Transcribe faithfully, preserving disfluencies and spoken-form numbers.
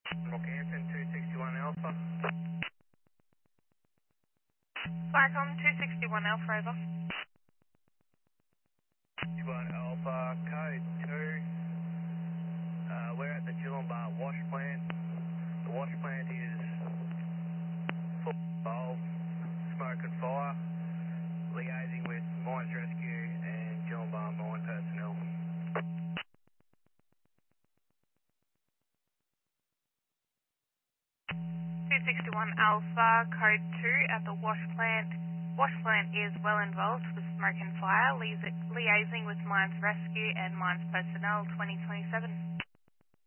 Rockhampton two sixty-one Alpha. Flycom two sixty-one Alpha, over. one Alpha, code two. Uh, we're at the Gillumbar wash plant. The wash plant is full of bulb, smoke and fire. Liaising with Mines Rescue and Gillumbar mine personnel. two sixty-one Alpha, code two at the wash plant. Wash plant is well involved with smoke and fire, liaising with Mines Rescue and Mines personnel twenty twenty-seven.